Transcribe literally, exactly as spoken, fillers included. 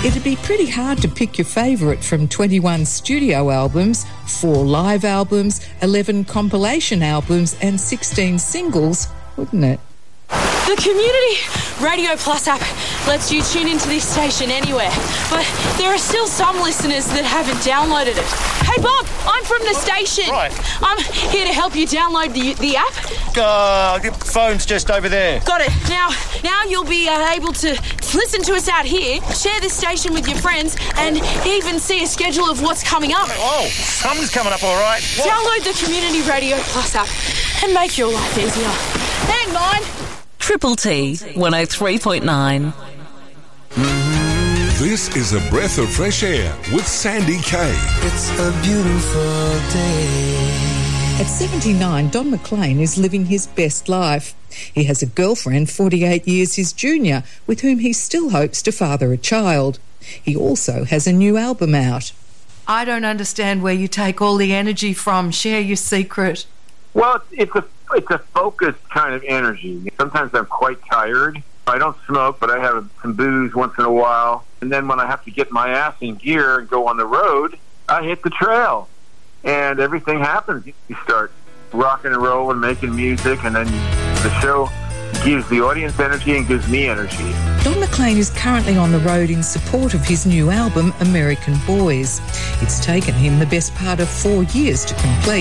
It'd be pretty hard to pick your favourite from twenty-one studio albums, four live albums, eleven compilation albums and sixteen singles, wouldn't it? The Community Radio Plus app lets you tune into this station anywhere, but there are still some listeners that haven't downloaded it. Hey Bob, I'm from the station. Right. I'm here to help you download the the app. Uh, the phone's just over there. Got it. Now, now you'll be uh, able to listen to us out here, share this station with your friends, and even see a schedule of what's coming up. Oh, something's coming up all right. What? Download the Community Radio Plus app and make your life easier. Hang on. Triple T, one oh three point nine. This is a breath of fresh air with Sandy Kay. It's a beautiful day. At seventy-nine, Don McLean is living his best life. He has a girlfriend forty-eight years his junior, with whom he still hopes to father a child. He also has a new album out. I don't understand where you take all the energy from. Share your secret. Well, it's a it's a focused kind of energy. Sometimes I'm quite tired. I don't smoke, but I have some booze once in a while. And then when I have to get my ass in gear and go on the road, I hit the trail. And everything happens. You start rocking and rolling, making music, and then the show gives the audience energy and gives me energy. Don McLean is currently on the road in support of his new album, American Boys. It's taken him the best part of four years to complete.